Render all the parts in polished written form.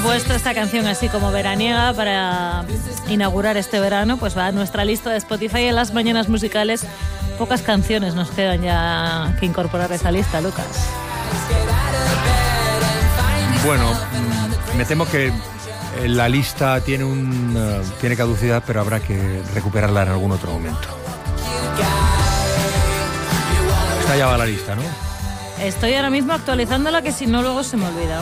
puesto esta canción así como veraniega para inaugurar este verano, pues va a nuestra lista de Spotify en las mañanas musicales. Pocas canciones nos quedan ya que incorporar a esa lista, Lucas. Bueno, me temo que la lista tiene caducidad, pero habrá que recuperarla en algún otro momento. Está ya va la lista, ¿no? Estoy ahora mismo actualizándola, que si no luego se me olvida.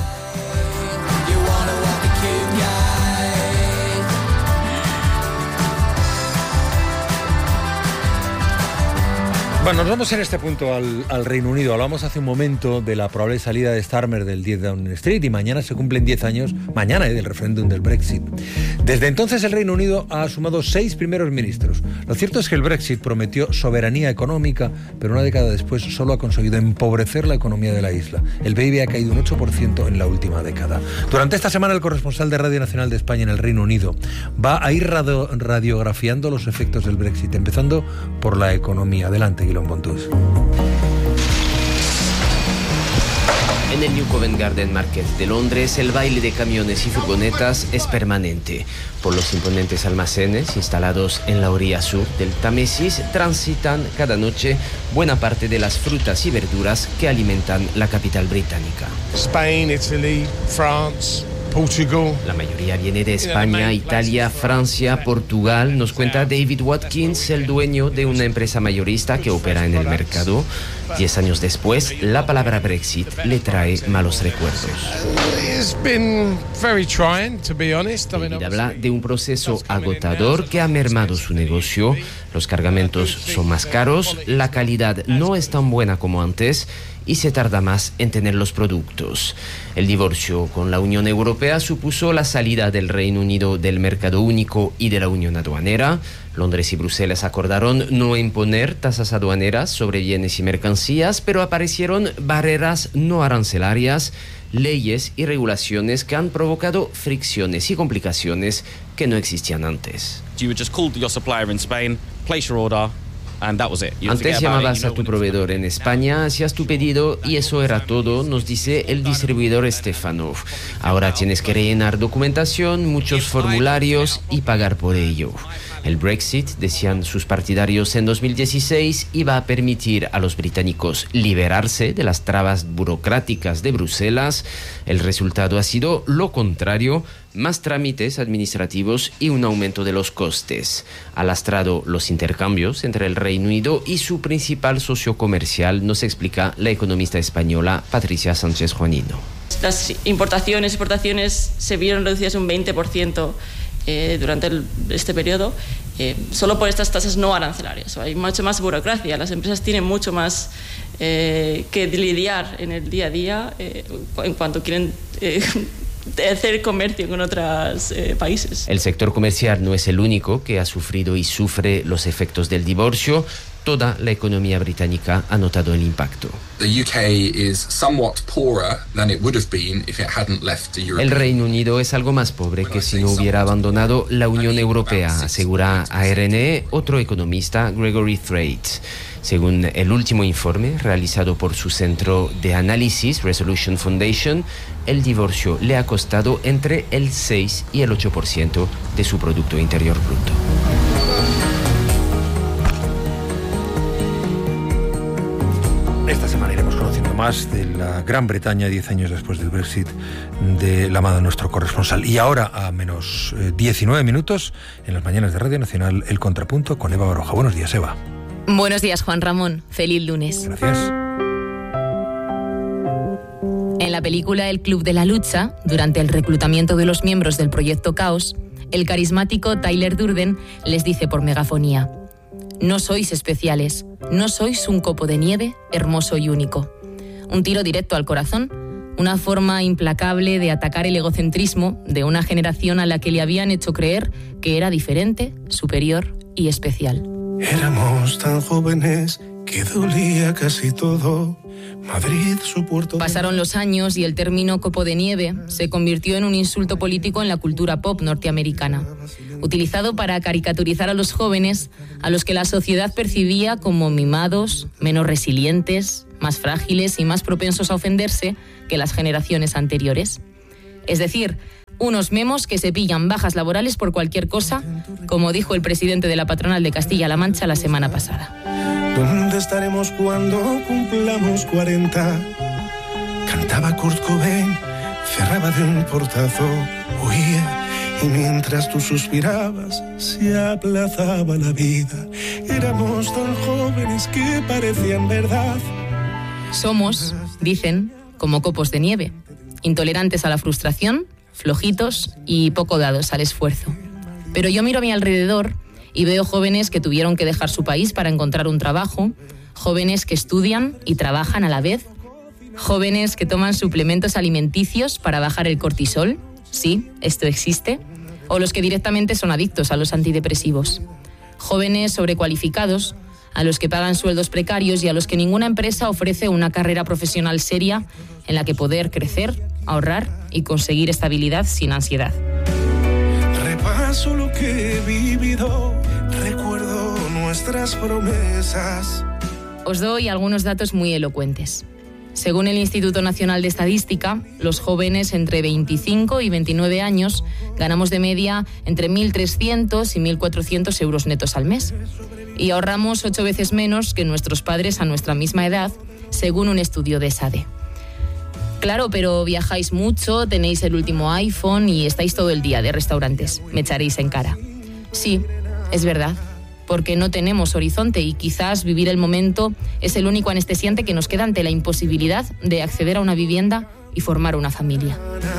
Bueno, nos vamos en este punto al Reino Unido. Hablamos hace un momento de la probable salida de Starmer del 10 Downing Street y mañana se cumplen 10 años, del referéndum del Brexit. Desde entonces el Reino Unido ha sumado 6 primeros ministros. Lo cierto es que el Brexit prometió soberanía económica, pero una década después solo ha conseguido empobrecer la economía de la isla. El PIB ha caído un 8% en la última década. Durante esta semana el corresponsal de Radio Nacional de España en el Reino Unido va a ir radiografiando los efectos del Brexit, empezando por la economía. Adelante, Pontús. En el New Covent Garden Market de Londres, el baile de camiones y furgonetas es permanente. Por los imponentes almacenes instalados en la orilla sur del Támesis transitan cada noche buena parte de las frutas y verduras que alimentan la capital británica. Spain, Italy, France, Portugal. La mayoría viene de España, Italia, Francia, Portugal, nos cuenta David Watkins, el dueño de una empresa mayorista que opera en el mercado. 10 años después, la palabra Brexit le trae malos recuerdos. David habla de un proceso agotador que ha mermado su negocio. Los cargamentos son más caros, la calidad no es tan buena como antes y se tarda más en tener los productos. El divorcio con la Unión Europea supuso la salida del Reino Unido del mercado único y de la Unión Aduanera. Londres y Bruselas acordaron no imponer tasas aduaneras sobre bienes y mercancías, pero aparecieron barreras no arancelarias, leyes y regulaciones que han provocado fricciones y complicaciones que no existían antes. Antes llamabas a tu proveedor en España, hacías tu pedido y eso era todo, nos dice el distribuidor Stefanov. Ahora tienes que rellenar documentación, muchos formularios y pagar por ello. El Brexit, decían sus partidarios en 2016, iba a permitir a los británicos liberarse de las trabas burocráticas de Bruselas. El resultado ha sido lo contrario: más trámites administrativos y un aumento de los costes. Ha lastrado los intercambios entre el Reino Unido y su principal socio comercial, nos explica la economista española Patricia Sánchez Juanino. Las importaciones y exportaciones se vieron reducidas un 20% durante este periodo, solo por estas tasas no arancelarias. Hay mucho más burocracia, las empresas tienen mucho más que lidiar en el día a día en cuanto quieren hacer comercio con otros países. El sector comercial no es el único que ha sufrido y sufre los efectos del divorcio. Toda la economía británica ha notado el impacto. El Reino Unido es algo más pobre que si no hubiera abandonado la Unión Europea, asegura a RNE otro economista, Gregory Threads. Según el último informe realizado por su centro de análisis, Resolution Foundation, el divorcio le ha costado entre el 6 y el 8% de su Producto Interior Bruto. Esta semana iremos conociendo más de la Gran Bretaña 10 años después del Brexit, de la mano de nuestro corresponsal. Y ahora, a menos 19 minutos, en las mañanas de Radio Nacional, El Contrapunto con Eva Baroja. Buenos días, Eva. Buenos días, Juan Ramón. Feliz lunes. Gracias. En la película El Club de la Lucha, durante el reclutamiento de los miembros del Proyecto Caos, el carismático Tyler Durden les dice por megafonía: no sois especiales, no sois un copo de nieve hermoso y único. Un tiro directo al corazón, una forma implacable de atacar el egocentrismo de una generación a la que le habían hecho creer que era diferente, superior y especial. Éramos tan jóvenes que dolía casi todo. Madrid, su puerto... Pasaron los años y el término copo de nieve se convirtió en un insulto político en la cultura pop norteamericana, utilizado para caricaturizar a los jóvenes a los que la sociedad percibía como mimados, menos resilientes, más frágiles y más propensos a ofenderse que las generaciones anteriores. Es decir, Unos memos que se pillan bajas laborales por cualquier cosa, como dijo el presidente de la patronal de Castilla-La Mancha la semana pasada. ¿Dónde estaremos cuando cumplamos 40? Cantaba Kurt Cobain, cerraba de un portazo, huía, y mientras tú suspirabas se aplazaba la vida. Éramos tan jóvenes que parecían verdad. Somos, dicen, como copos de nieve, intolerantes a la frustración, flojitos y poco dados al esfuerzo. Pero yo miro a mi alrededor y veo jóvenes que tuvieron que dejar su país para encontrar un trabajo, jóvenes que estudian y trabajan a la vez, jóvenes que toman suplementos alimenticios para bajar el cortisol, sí, esto existe, o los que directamente son adictos a los antidepresivos. Jóvenes sobrecualificados, a los que pagan sueldos precarios y a los que ninguna empresa ofrece una carrera profesional seria en la que poder crecer, ahorrar y conseguir estabilidad sin ansiedad. Repaso lo que he vivido, recuerdo nuestras promesas. Os doy algunos datos muy elocuentes. Según el Instituto Nacional de Estadística, los jóvenes entre 25 y 29 años ganamos de media entre 1.300 y 1.400 euros netos al mes. Y ahorramos 8 veces menos que nuestros padres a nuestra misma edad, según un estudio de SADE. Claro, pero viajáis mucho, tenéis el último iPhone y estáis todo el día de restaurantes. Me echaréis en cara. Sí, es verdad, porque no tenemos horizonte y quizás vivir el momento es el único anestesiante que nos queda ante la imposibilidad de acceder a una vivienda y formar una familia.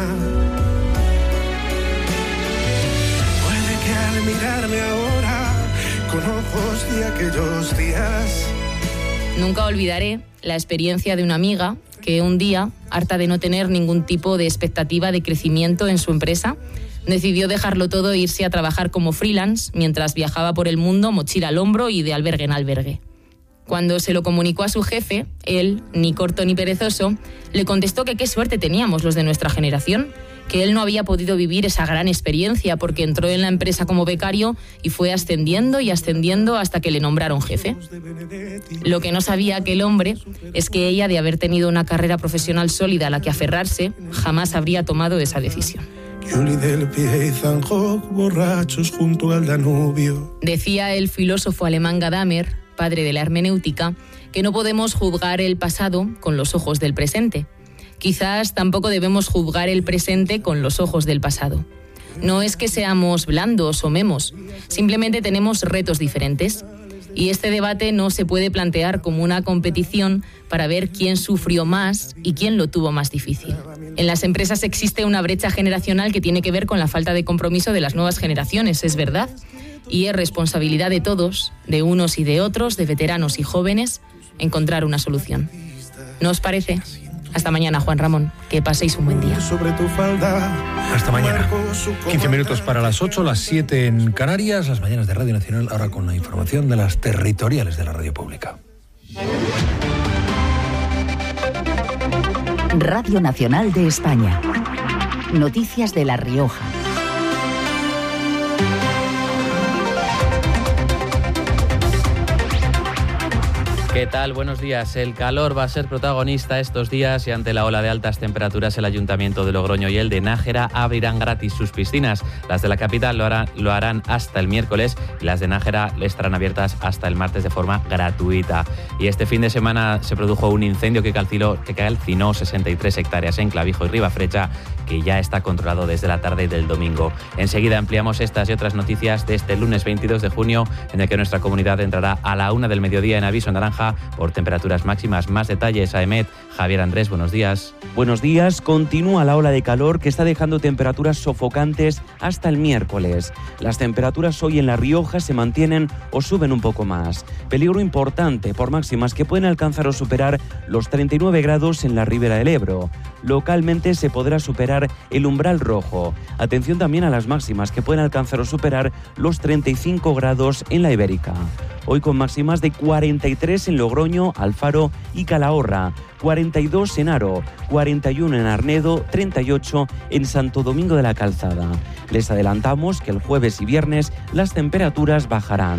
Puede que al mirarme ahora con ojos de aquellos días. Nunca olvidaré la experiencia de una amiga que un día, harta de no tener ningún tipo de expectativa de crecimiento en su empresa, decidió dejarlo todo e irse a trabajar como freelance mientras viajaba por el mundo, mochila al hombro y de albergue en albergue. Cuando se lo comunicó a su jefe, él, ni corto ni perezoso, le contestó que qué suerte teníamos los de nuestra generación, que él no había podido vivir esa gran experiencia porque entró en la empresa como becario y fue ascendiendo y ascendiendo hasta que le nombraron jefe. Lo que no sabía aquel hombre es que ella, de haber tenido una carrera profesional sólida a la que aferrarse, jamás habría tomado esa decisión. Yuli del pie y Zanjok, borrachos junto al Danubio. Decía el filósofo alemán Gadamer, padre de la hermenéutica, que no podemos juzgar el pasado con los ojos del presente. Quizás tampoco debemos juzgar el presente con los ojos del pasado. No es que seamos blandos o memos, simplemente tenemos retos diferentes. Y este debate no se puede plantear como una competición para ver quién sufrió más y quién lo tuvo más difícil. En las empresas existe una brecha generacional que tiene que ver con la falta de compromiso de las nuevas generaciones, es verdad. Y es responsabilidad de todos, de unos y de otros, de veteranos y jóvenes, encontrar una solución. ¿No os parece? Hasta mañana, Juan Ramón. Que paséis un buen día. Sobre tu falda. Hasta mañana. 15 minutos para las 8, las 7 en Canarias, las mañanas de Radio Nacional, ahora con la información de las territoriales de la radio pública. Radio Nacional de España. Noticias de La Rioja. ¿Qué tal? Buenos días. El calor va a ser protagonista estos días y ante la ola de altas temperaturas el Ayuntamiento de Logroño y el de Nájera abrirán gratis sus piscinas. Las de la capital lo harán hasta el miércoles y las de Nájera estarán abiertas hasta el martes de forma gratuita. Y este fin de semana se produjo un incendio que calcinó 63 hectáreas en Clavijo y Ribafrecha, que ya está controlado desde la tarde del domingo. Enseguida ampliamos estas y otras noticias de este lunes 22 de junio, en el que nuestra comunidad entrará a la 1 del mediodía en aviso naranja por temperaturas máximas. Más detalles a EMET. Javier Andrés, buenos días. Buenos días. Continúa la ola de calor que está dejando temperaturas sofocantes hasta el miércoles. Las temperaturas hoy en La Rioja se mantienen o suben un poco más. Peligro importante por máximas que pueden alcanzar o superar los 39 grados en la ribera del Ebro. Localmente se podrá superar el umbral rojo. Atención también a las máximas que pueden alcanzar o superar los 35 grados en la Ibérica. Hoy con máximas de 43 en Logroño, Alfaro y Calahorra, 42 en Haro, 41 en Arnedo, 38 en Santo Domingo de la Calzada. Les adelantamos que el jueves y viernes las temperaturas bajarán.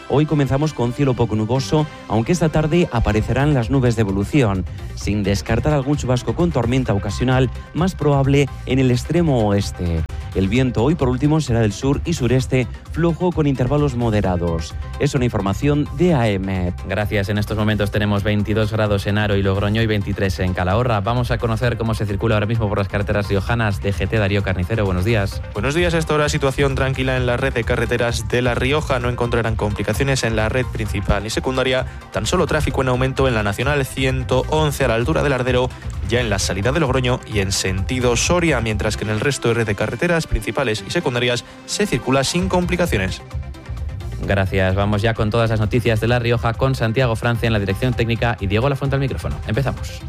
Hoy comenzamos con cielo poco nuboso, aunque esta tarde aparecerán las nubes de evolución, sin descartar algún chubasco con tormenta ocasional, más probable en el extremo oeste. El viento hoy, por último, será del sur y sureste, flojo con intervalos moderados. Es una información de AEMET. Gracias. En estos momentos tenemos 22 grados en Haro y Logroño y 23 en Calahorra. Vamos a conocer cómo se circula ahora mismo por las carreteras riojanas. DGT Darío Carnicero, buenos días. Buenos días. A esta hora situación tranquila en la red de carreteras de La Rioja. No encontrarán complicaciones en la red principal y secundaria. Tan solo tráfico en aumento en la Nacional 111 a la altura del Ardero, ya en la salida de Logroño y en sentido Soria, mientras que en el resto de red de carreteras principales y secundarias se circula sin complicaciones. Gracias. Vamos ya con todas las noticias de La Rioja con Santiago Francia en la dirección técnica y Diego Lafuente al micrófono. Empezamos.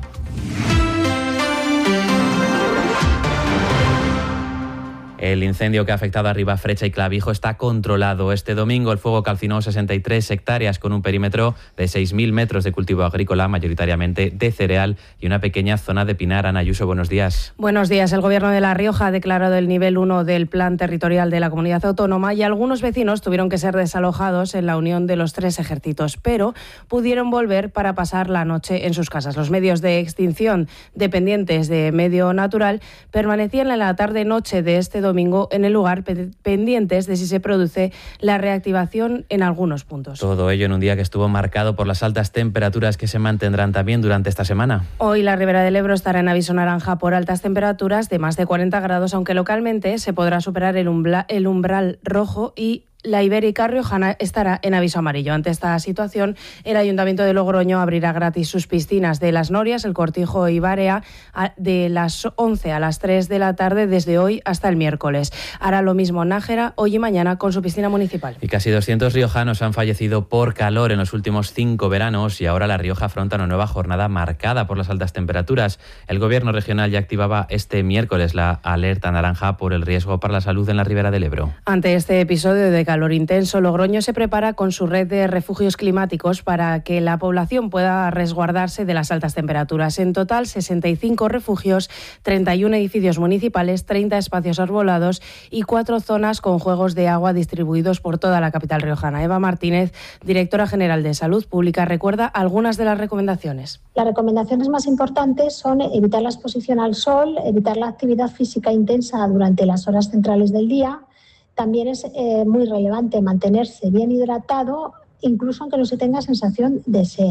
El incendio que ha afectado a Ribafrecha y Clavijo está controlado. Este domingo el fuego calcinó 63 hectáreas con un perímetro de 6.000 metros de cultivo agrícola, mayoritariamente de cereal, y una pequeña zona de pinar. Ana Ayuso, buenos días. Buenos días. El Gobierno de La Rioja ha declarado el nivel 1 del Plan Territorial de la Comunidad Autónoma y algunos vecinos tuvieron que ser desalojados en la unión de los 3 ejércitos, pero pudieron volver para pasar la noche en sus casas. Los medios de extinción dependientes de medio natural permanecían en la tarde-noche de este domingo en el lugar, pendientes de si se produce la reactivación en algunos puntos. Todo ello en un día que estuvo marcado por las altas temperaturas que se mantendrán también durante esta semana. Hoy la Ribera del Ebro estará en aviso naranja por altas temperaturas de más de 40 grados, aunque localmente se podrá superar el umbral rojo y la Ibérica riojana estará en aviso amarillo. Ante esta situación, el Ayuntamiento de Logroño abrirá gratis sus piscinas de Las Norias, El Cortijo y Barea de las 11 a las 3 de la tarde desde hoy hasta el miércoles. Hará lo mismo Nájera hoy y mañana con su piscina municipal. Y casi 200 riojanos han fallecido por calor en los últimos 5 veranos y ahora La Rioja afronta una nueva jornada marcada por las altas temperaturas. El Gobierno regional ya activaba este miércoles la alerta naranja por el riesgo para la salud en la Ribera del Ebro. Ante este episodio de calor intenso, Logroño se prepara con su red de refugios climáticos para que la población pueda resguardarse de las altas temperaturas. En total, 65 refugios, 31 edificios municipales, 30 espacios arbolados y 4 zonas con juegos de agua distribuidos por toda la capital riojana. Eva Martínez, directora general de Salud Pública, recuerda algunas de las recomendaciones. Las recomendaciones más importantes son evitar la exposición al sol, evitar la actividad física intensa durante las horas centrales del día. También es muy relevante mantenerse bien hidratado, incluso aunque no se tenga sensación de sed.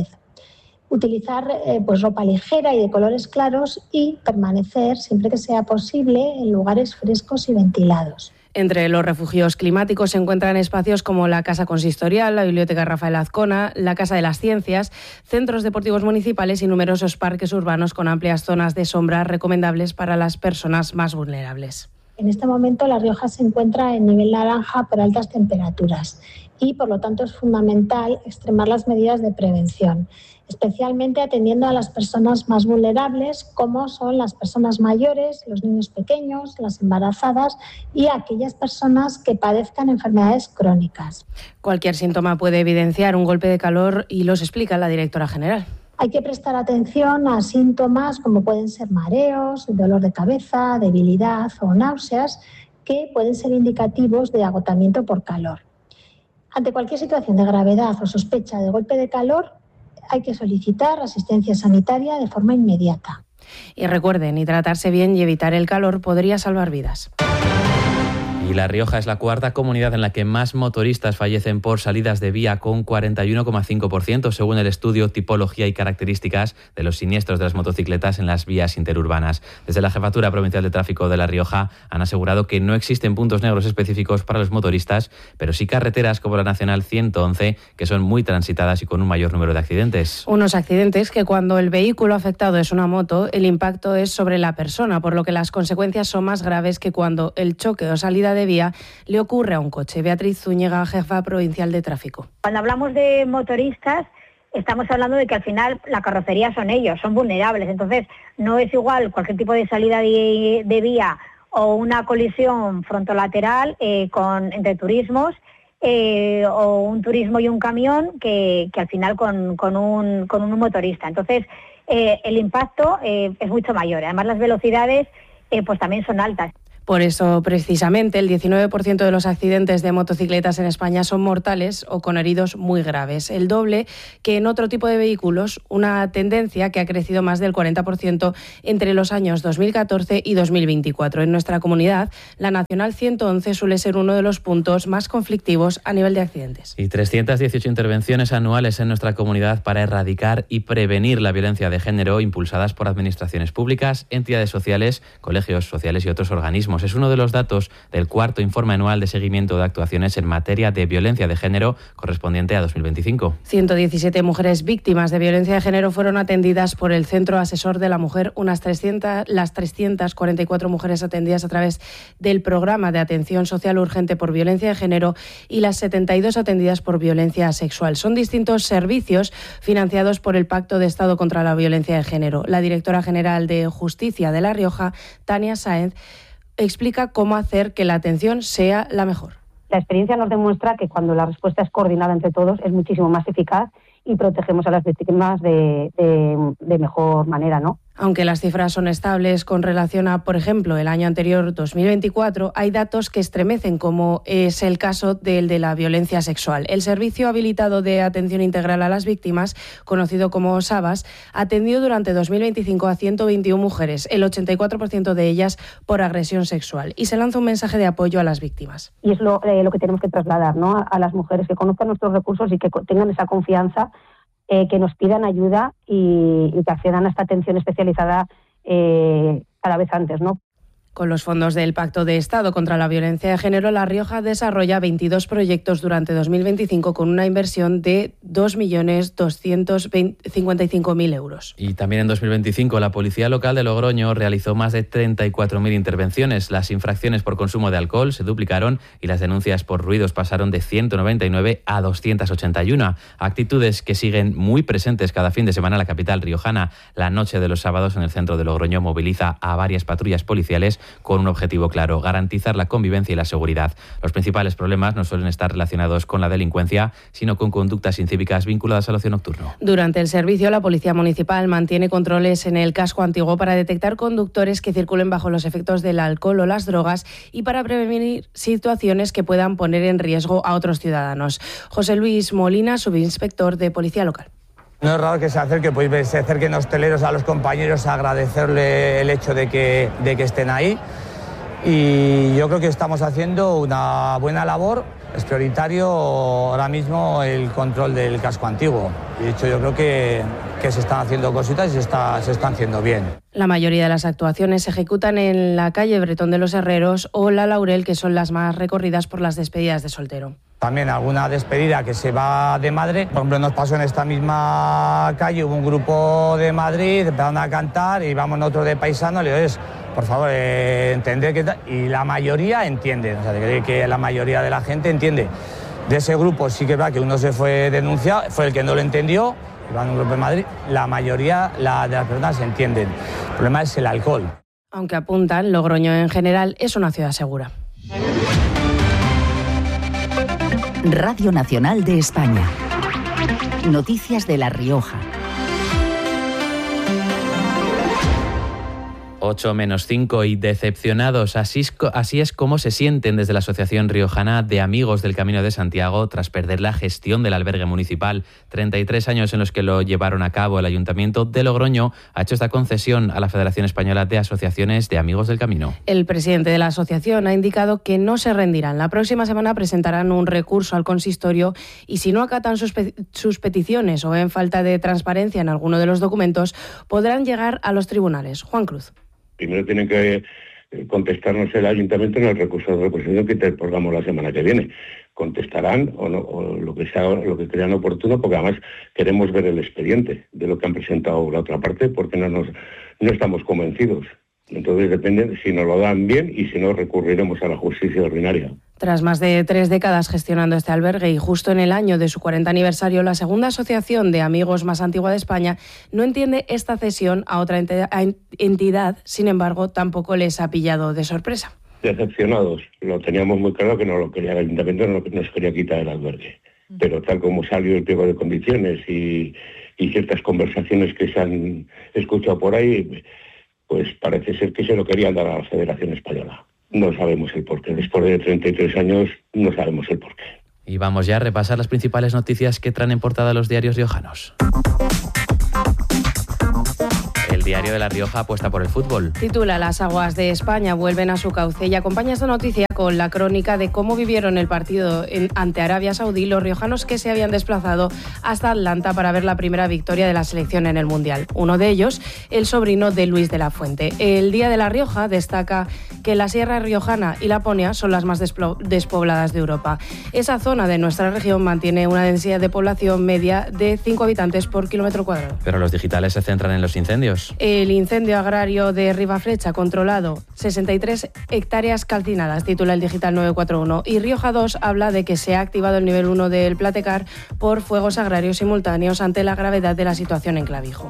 Utilizar ropa ligera y de colores claros y permanecer, siempre que sea posible, en lugares frescos y ventilados. Entre los refugios climáticos se encuentran espacios como la Casa Consistorial, la Biblioteca Rafael Azcona, la Casa de las Ciencias, centros deportivos municipales y numerosos parques urbanos con amplias zonas de sombra recomendables para las personas más vulnerables. En este momento La Rioja se encuentra en nivel naranja por altas temperaturas y por lo tanto es fundamental extremar las medidas de prevención, especialmente atendiendo a las personas más vulnerables como son las personas mayores, los niños pequeños, las embarazadas y aquellas personas que padezcan enfermedades crónicas. Cualquier síntoma puede evidenciar un golpe de calor y los explica la directora general. Hay que prestar atención a síntomas como pueden ser mareos, dolor de cabeza, debilidad o náuseas, que pueden ser indicativos de agotamiento por calor. Ante cualquier situación de gravedad o sospecha de golpe de calor, hay que solicitar asistencia sanitaria de forma inmediata. Y recuerden, hidratarse bien y evitar el calor podría salvar vidas. Y La Rioja es la cuarta comunidad en la que más motoristas fallecen por salidas de vía, con 41,5%, según el estudio Tipología y Características de los siniestros de las motocicletas en las vías interurbanas. Desde la Jefatura Provincial de Tráfico de La Rioja han asegurado que no existen puntos negros específicos para los motoristas, pero sí carreteras como la Nacional 111, que son muy transitadas y con un mayor número de accidentes. Unos accidentes que, cuando el vehículo afectado es una moto, el impacto es sobre la persona, por lo que las consecuencias son más graves que cuando el choque o salida de vía le ocurre a un coche. Beatriz Zúñiga, jefa provincial de tráfico. Cuando hablamos de motoristas, estamos hablando de que al final la carrocería son ellos, son vulnerables. Entonces, no es igual cualquier tipo de salida de vía o una colisión frontolateral entre turismos o un turismo y un camión que al final con un motorista. Entonces, el impacto es mucho mayor. Además, las velocidades pues también son altas. Por eso, precisamente, el 19% de los accidentes de motocicletas en España son mortales o con heridos muy graves, el doble que en otro tipo de vehículos, una tendencia que ha crecido más del 40% entre los años 2014 y 2024. En nuestra comunidad, la Nacional 111 suele ser uno de los puntos más conflictivos a nivel de accidentes. Y 318 intervenciones anuales en nuestra comunidad para erradicar y prevenir la violencia de género, impulsadas por administraciones públicas, entidades sociales, colegios sociales y otros organismos. Es uno de los datos del cuarto informe anual de seguimiento de actuaciones en materia de violencia de género correspondiente a 2025. 117 mujeres víctimas de violencia de género fueron atendidas por el Centro Asesor de la Mujer, las 344 mujeres atendidas a través del Programa de Atención Social Urgente por Violencia de Género y las 72 atendidas por violencia sexual. Son distintos servicios financiados por el Pacto de Estado contra la Violencia de Género. La directora general de Justicia de La Rioja, Tania Sáenz, explica cómo hacer que la atención sea la mejor. La experiencia nos demuestra que cuando la respuesta es coordinada entre todos es muchísimo más eficaz y protegemos a las víctimas de mejor manera, ¿no? Aunque las cifras son estables con relación a, por ejemplo, el año anterior, 2024, hay datos que estremecen, como es el caso del de la violencia sexual. El Servicio Habilitado de Atención Integral a las Víctimas, conocido como SAVAS, atendió durante 2025 a 121 mujeres, el 84% de ellas por agresión sexual, y se lanza un mensaje de apoyo a las víctimas. Y es lo que tenemos que trasladar, ¿no?, a las mujeres, que conozcan nuestros recursos y que tengan esa confianza, que nos pidan ayuda y que accedan a esta atención especializada cada vez antes, ¿no? Con los fondos del Pacto de Estado contra la Violencia de Género, La Rioja desarrolla 22 proyectos durante 2025 con una inversión de 2.255.000 euros. Y también en 2025 la Policía Local de Logroño realizó más de 34.000 intervenciones. Las infracciones por consumo de alcohol se duplicaron y las denuncias por ruidos pasaron de 199 a 281. Actitudes que siguen muy presentes cada fin de semana en la capital riojana. La noche de los sábados en el centro de Logroño moviliza a varias patrullas policiales con un objetivo claro: garantizar la convivencia y la seguridad. Los principales problemas no suelen estar relacionados con la delincuencia, sino con conductas incívicas vinculadas al ocio nocturno. Durante el servicio, la Policía Municipal mantiene controles en el casco antiguo para detectar conductores que circulen bajo los efectos del alcohol o las drogas y para prevenir situaciones que puedan poner en riesgo a otros ciudadanos. José Luis Molina, subinspector de Policía Local. No es raro que se acerquen hosteleros a los compañeros a agradecerle el hecho de que estén ahí, y yo creo que estamos haciendo una buena labor. Es prioritario ahora mismo el control del casco antiguo. De hecho, yo creo que se están haciendo cositas y se están haciendo bien. La mayoría de las actuaciones se ejecutan en la calle Bretón de los Herreros o La Laurel, que son las más recorridas por las despedidas de soltero. También alguna despedida que se va de madre. Por ejemplo, nos pasó en esta misma calle, hubo un grupo de Madrid, empezaron a cantar y vamos nosotros de paisano, le digo, por favor, entender que... Y la mayoría entiende, o sea, que la mayoría de la gente entiende. De ese grupo sí que es verdad que uno se fue denunciado, fue el que no lo entendió, iba en un grupo de Madrid. La mayoría de las personas entienden. El problema es el alcohol. Aunque apuntan, Logroño en general es una ciudad segura. Radio Nacional de España. Noticias de La Rioja. 8:05 y decepcionados. Así es como se sienten desde la Asociación Riojana de Amigos del Camino de Santiago tras perder la gestión del albergue municipal. 33 años en los que lo llevaron a cabo. El Ayuntamiento de Logroño ha hecho esta concesión a la Federación Española de Asociaciones de Amigos del Camino. El presidente de la asociación ha indicado que no se rendirán. La próxima semana presentarán un recurso al consistorio y si no acatan sus peticiones o ven falta de transparencia en alguno de los documentos, podrán llegar a los tribunales. Juan Cruz. Primero tienen que contestarnos el ayuntamiento en el recurso de reposición que interpongamos la semana que viene. Contestarán o no, o lo que crean oportuno, porque además queremos ver el expediente de lo que han presentado la otra parte, porque no estamos convencidos. Entonces depende si nos lo dan bien y si no recurriremos a la justicia ordinaria. Tras más de 3 décadas gestionando este albergue y justo en el año de su 40 aniversario, la segunda asociación de amigos más antigua de España no entiende esta cesión a otra entidad, sin embargo, tampoco les ha pillado de sorpresa. Decepcionados, lo teníamos muy claro que no lo quería el ayuntamiento, no nos quería quitar el albergue. Pero tal como salió el pliego de condiciones y ciertas conversaciones que se han escuchado por ahí, pues parece ser que se lo querían dar a la Federación Española. no sabemos el porqué. Después de 33 años no sabemos el porqué. Y vamos ya a repasar las principales noticias que traen en portada los diarios riojanos. El Diario de La Rioja apuesta por el fútbol. Titula: Las aguas de España vuelven a su cauce, y acompaña esta noticia con la crónica de cómo vivieron el partido ante Arabia Saudí los riojanos que se habían desplazado hasta Atlanta para ver la primera victoria de la selección en el Mundial. Uno de ellos, el sobrino de Luis de la Fuente. El Día de La Rioja destaca que la Sierra Riojana y Laponia son las más despobladas de Europa. Esa zona de nuestra región mantiene una densidad de población media de 5 habitantes por kilómetro cuadrado. Pero los digitales se centran en los incendios. El incendio agrario de Ribaflecha controlado, 63 hectáreas calcinadas, titula el Digital 941. Y Rioja 2 habla de que se ha activado el nivel 1 del Platecar por fuegos agrarios simultáneos ante la gravedad de la situación en Clavijo.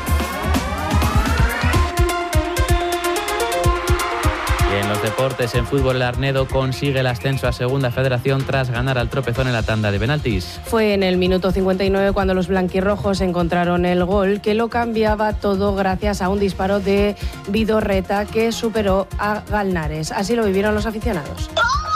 Y en los deportes, en fútbol, el Arnedo consigue el ascenso a Segunda Federación tras ganar al Tropezón en la tanda de penaltis. Fue en el minuto 59 cuando los blanquirrojos encontraron el gol que lo cambiaba todo gracias a un disparo de Vidorreta que superó a Galnares. Así lo vivieron los aficionados.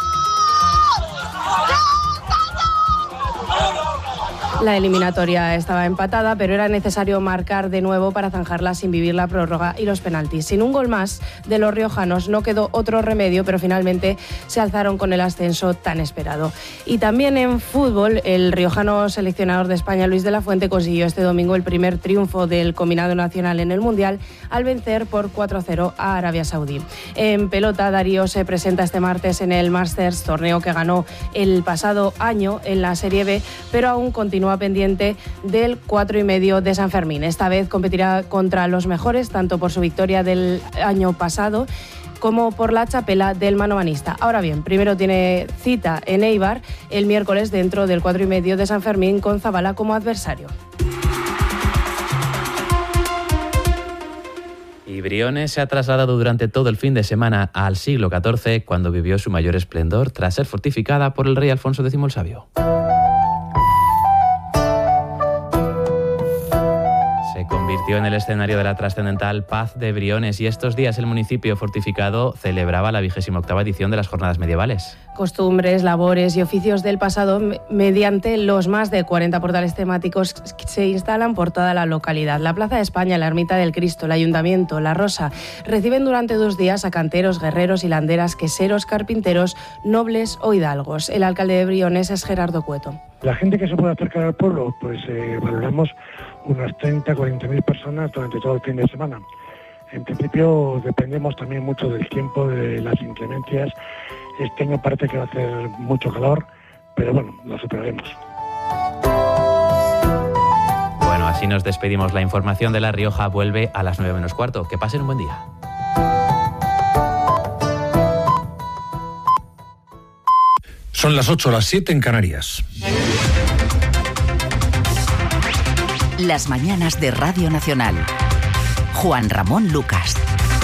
La eliminatoria estaba empatada, pero era necesario marcar de nuevo para zanjarla sin vivir la prórroga y los penaltis. Sin un gol más de los riojanos no quedó otro remedio, pero finalmente se alzaron con el ascenso tan esperado. Y también en fútbol, el riojano seleccionador de España, Luis de la Fuente, consiguió este domingo el primer triunfo del combinado nacional en el Mundial al vencer por 4-0 a Arabia Saudí. En pelota, Darío se presenta este martes en el Masters, torneo que ganó el pasado año en la Serie B, pero aún continúa pendiente del 4,5 de San Fermín. Esta vez competirá contra los mejores, tanto por su victoria del año pasado como por la chapela del manomanista. Ahora bien, primero tiene cita en Eibar el miércoles dentro del 4,5 de San Fermín con Zabala como adversario. Y Briones se ha trasladado durante todo el fin de semana al siglo XIV, cuando vivió su mayor esplendor tras ser fortificada por el rey Alfonso X el Sabio. Se convirtió en el escenario de la trascendental Paz de Briones, y estos días el municipio fortificado celebraba la 28ª edición de las jornadas medievales. Costumbres, labores y oficios del pasado mediante los más de 40 portales temáticos que se instalan por toda la localidad. La Plaza de España, la Ermita del Cristo, el Ayuntamiento, la Rosa reciben durante 2 días a canteros, guerreros, hilanderas, queseros, carpinteros, nobles o hidalgos. El alcalde de Briones es Gerardo Cueto. La gente que se puede acercar al pueblo, pues valoramos unas 30-40.000 personas durante todo el fin de semana. En principio dependemos también mucho del tiempo, de las inclemencias. Este año parece que va a hacer mucho calor, pero bueno, lo superaremos. Bueno, así nos despedimos. La información de La Rioja vuelve a las 9 menos cuarto. Que pasen un buen día. Son las 8, las 7 en Canarias. Las mañanas de Radio Nacional. Juan Ramón Lucas.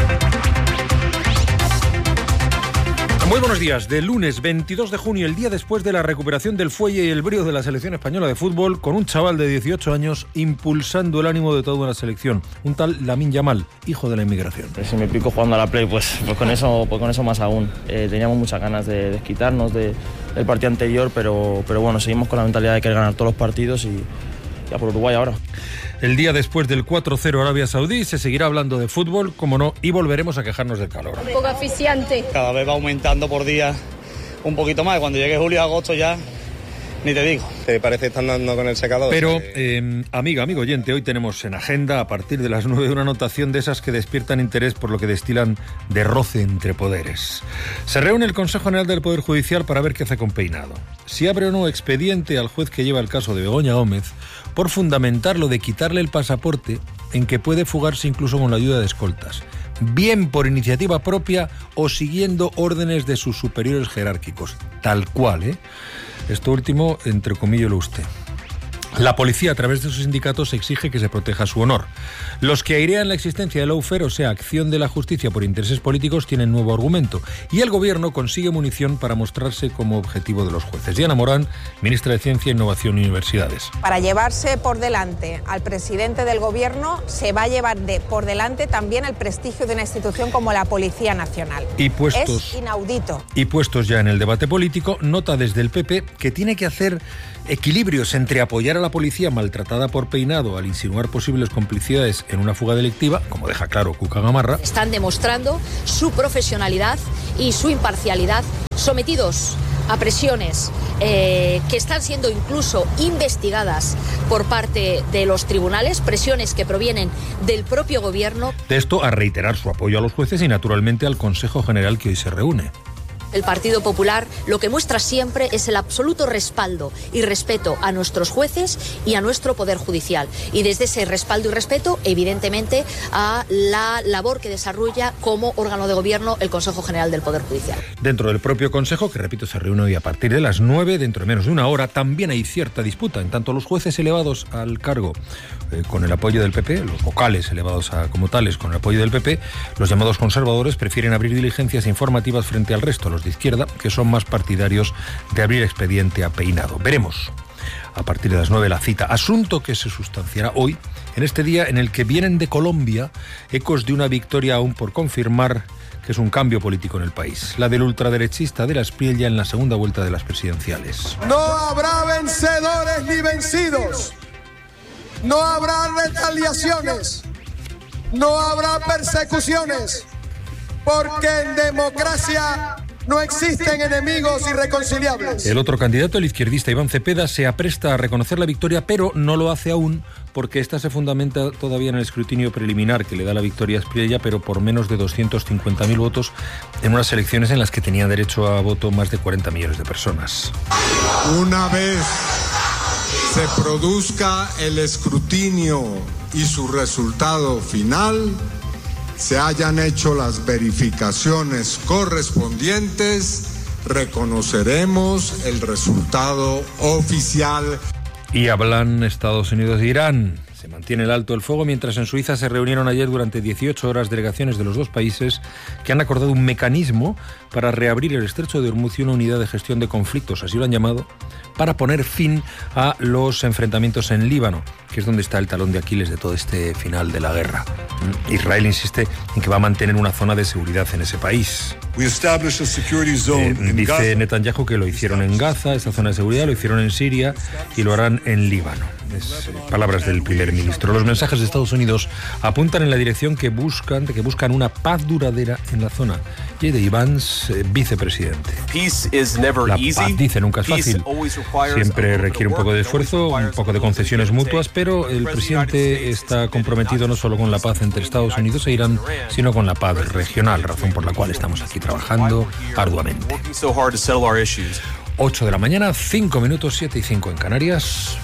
Muy buenos días. De lunes 22 de junio, el día después de la recuperación del fuelle y el brío de la selección española de fútbol, con un chaval de 18 años impulsando el ánimo de toda una selección, un tal Lamine Yamal, hijo de la inmigración. Si me pico jugando a la Play, pues con eso más aún. Teníamos muchas ganas de desquitarnos del partido anterior, pero bueno, seguimos con la mentalidad de querer ganar todos los partidos y ya por Uruguay ahora. El día después del 4-0 Arabia Saudí se seguirá hablando de fútbol, como no, y volveremos a quejarnos del calor. Un poco asfixiante. Cada vez va aumentando por día un poquito más. Cuando llegue julio, agosto ya, ni te digo. ¿Te parece que están dando con el secador? Pero, amigo oyente, hoy tenemos en agenda, a partir de las 9, una anotación de esas que despiertan interés por lo que destilan de roce entre poderes. Se reúne el Consejo General del Poder Judicial para ver qué hace con Peinado. Si abre o no expediente al juez que lleva el caso de Begoña Gómez por fundamentar lo de quitarle el pasaporte, en que puede fugarse incluso con la ayuda de escoltas, bien por iniciativa propia o siguiendo órdenes de sus superiores jerárquicos. Tal cual, ¿eh? Esto último, entrecomíllelo usted. La policía, a través de sus sindicatos, exige que se proteja su honor. Los que airean la existencia del lawfare, o sea, acción de la justicia por intereses políticos, tienen nuevo argumento. Y el gobierno consigue munición para mostrarse como objetivo de los jueces. Diana Morán, ministra de Ciencia, Innovación y Universidades. Para llevarse por delante al presidente del gobierno, se va a llevar por delante también el prestigio de una institución como la Policía Nacional. Es inaudito. Y puestos ya en el debate político, nota desde el PP que tiene que hacer equilibrios entre apoyar a la policía maltratada por Peinado al insinuar posibles complicidades en una fuga delictiva, como deja claro Cuca Gamarra. Están demostrando su profesionalidad y su imparcialidad, sometidos a presiones que están siendo incluso investigadas por parte de los tribunales, presiones que provienen del propio gobierno. De esto a reiterar su apoyo a los jueces y naturalmente al Consejo General que hoy se reúne. El Partido Popular lo que muestra siempre es el absoluto respaldo y respeto a nuestros jueces y a nuestro Poder Judicial. Y desde ese respaldo y respeto, evidentemente, a la labor que desarrolla como órgano de gobierno el Consejo General del Poder Judicial. Dentro del propio Consejo, que repito, se reúne hoy a partir de las 9, dentro de menos de una hora, también hay cierta disputa. En tanto, los jueces elevados al cargo con el apoyo del PP, los vocales elevados como tales con el apoyo del PP, los llamados conservadores prefieren abrir diligencias informativas frente al resto, los de izquierda, que son más partidarios de abrir expediente a Peinado. Veremos a partir de las 9 la cita, asunto que se sustanciará hoy, en este día en el que vienen de Colombia ecos de una victoria aún por confirmar, que es un cambio político en el país, la del ultraderechista de la Espriella en la segunda vuelta de las presidenciales. No habrá vencedores ni vencidos, no habrá retaliaciones, no habrá persecuciones, porque en democracia no existen enemigos irreconciliables. El otro candidato, el izquierdista Iván Cepeda, se apresta a reconocer la victoria, pero no lo hace aún porque esta se fundamenta todavía en el escrutinio preliminar que le da la victoria a Espriella, pero por menos de 250.000 votos en unas elecciones en las que tenían derecho a voto más de 40 millones de personas. Una vez se produzca el escrutinio y su resultado final, se hayan hecho las verificaciones correspondientes, reconoceremos el resultado oficial. Y hablan Estados Unidos e Irán. Se mantiene el alto el fuego mientras en Suiza se reunieron ayer durante 18 horas delegaciones de los dos países que han acordado un mecanismo para reabrir el estrecho de Hormuz y una unidad de gestión de conflictos, así lo han llamado, para poner fin a los enfrentamientos en Líbano, que es donde está el talón de Aquiles de todo este final de la guerra. Israel insiste en que va a mantener una zona de seguridad en ese país. Dice Netanyahu que lo hicieron en Gaza, esa zona de seguridad, lo hicieron en Siria y lo harán en Líbano. Palabras del primer ministro. Los mensajes de Estados Unidos apuntan en la dirección que buscan una paz duradera en la zona. Y de Ivans, vicepresidente. La paz, dice, nunca es fácil. Siempre requiere un poco de esfuerzo, un poco de concesiones mutuas, pero el presidente está comprometido no solo con la paz entre Estados Unidos e Irán, sino con la paz regional, razón por la cual estamos aquí trabajando arduamente. 8 de la mañana, 5 minutos, 7 y 5 en Canarias.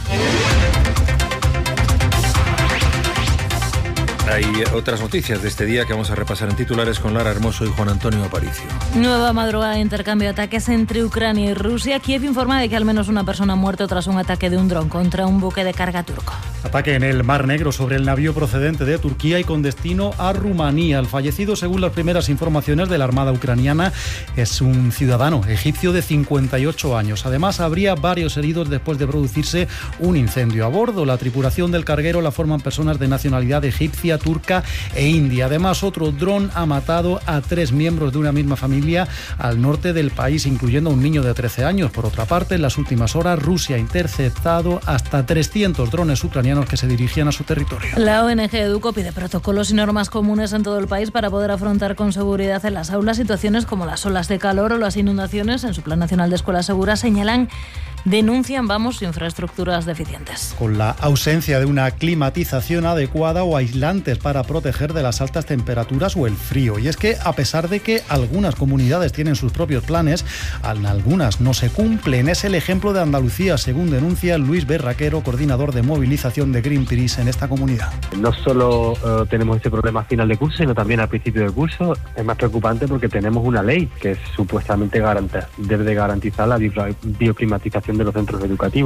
Hay otras noticias de este día que vamos a repasar en titulares con Lara Hermoso y Juan Antonio Aparicio. Nueva madrugada de intercambio de ataques entre Ucrania y Rusia. Kiev informa de que al menos una persona ha muerto tras un ataque de un dron contra un buque de carga turco. Ataque en el Mar Negro sobre el navío procedente de Turquía y con destino a Rumanía. El fallecido, según las primeras informaciones de la Armada ucraniana, es un ciudadano egipcio de 58 años. Además, habría varios heridos después de producirse un incendio a bordo. La tripulación del carguero la forman personas de nacionalidad egipcia, turca e india. Además, otro dron ha matado a 3 miembros de una misma familia al norte del país, incluyendo a un niño de 13 años. Por otra parte, en las últimas horas, Rusia ha interceptado hasta 300 drones ucranianos que se dirigían a su territorio. La ONG Educo pide protocolos y normas comunes en todo el país para poder afrontar con seguridad en las aulas situaciones como las olas de calor o las inundaciones. En su Plan Nacional de Escuelas Seguras denuncian infraestructuras deficientes. Con la ausencia de una climatización adecuada o aislantes para proteger de las altas temperaturas o el frío. Y es que, a pesar de que algunas comunidades tienen sus propios planes, algunas no se cumplen. Es el ejemplo de Andalucía, según denuncia Luis Berraquero, coordinador de movilización de Greenpeace en esta comunidad. No solo tenemos este problema a final de curso, sino también al principio del curso. Es más preocupante porque tenemos una ley que supuestamente debe de garantizar la bioclimatización de los centros educativos.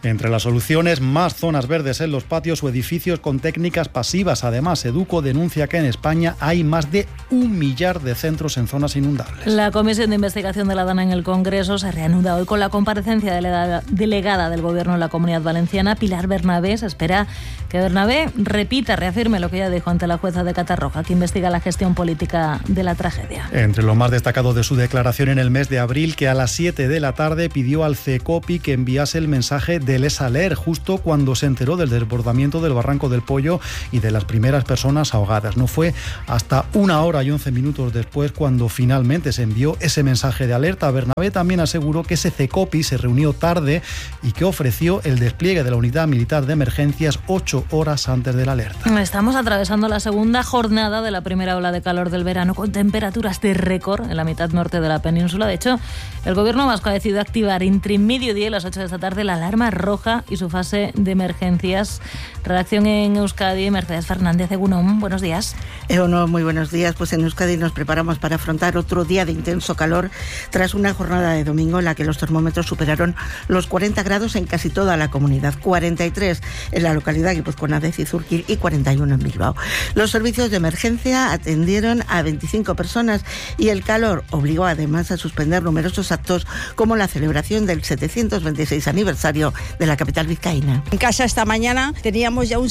Entre las soluciones, más zonas verdes en los patios o edificios con técnicas pasivas. Además, Educo denuncia que en España hay más de 1 millar de centros en zonas inundables. La Comisión de Investigación de la DANA en el Congreso se reanuda hoy con la comparecencia de la delegada del Gobierno en la Comunidad Valenciana, Pilar Bernabé. Se espera que Bernabé reafirme lo que ya dijo ante la jueza de Catarroja, que investiga la gestión política de la tragedia. Entre lo más destacado de su declaración en el mes de abril, que a las 7 de la tarde pidió al CECOPI que enviase el mensaje del ESALER justo cuando se enteró del desbordamiento del Barranco del Pollo y de las primeras personas ahogadas. No fue hasta 1 hora y 11 minutos después cuando finalmente se envió ese mensaje de alerta. Bernabé también aseguró que ese CECOPI se reunió tarde y que ofreció el despliegue de la unidad militar de emergencias 8 horas antes de la alerta. Estamos atravesando la segunda jornada de la primera ola de calor del verano, con temperaturas de récord en la mitad norte de la península. De hecho, el Gobierno vasco ha decidido activar entre mediodía y las 8 de esta tarde la alarma roja y su fase de emergencias. Redacción en Euskadi, Mercedes Fernández, Egunon, buenos días. Egunon, muy buenos días. Pues en Euskadi nos preparamos para afrontar otro día de intenso calor tras una jornada de domingo en la que los termómetros superaron los 40 grados en casi toda la comunidad, 43 en la localidad guipuzcoana de Cizurkil y 41 en Bilbao. Los servicios de emergencia atendieron a 25 personas y el calor obligó además a suspender numerosos actos como la celebración del 726 aniversario de la capital vizcaína. En casa esta mañana teníamos ya un